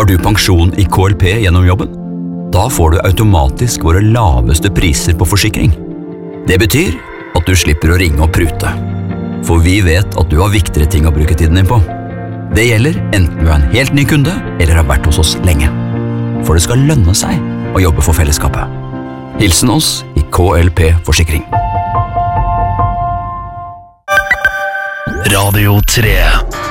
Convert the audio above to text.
Har du pensjon i KLP gjennom jobben? Da får du automatisk våre laveste priser på forsikring. Det betyr at du slipper å ringe og prute. For vi vet at du har viktigere ting å bruke tiden din på. Det gjelder enten du er en helt ny kunde eller har vært hos oss lenge. For det skal lønne seg å jobbe for fellesskapet. Hilsen oss i KLP Forsikring. Radio 3.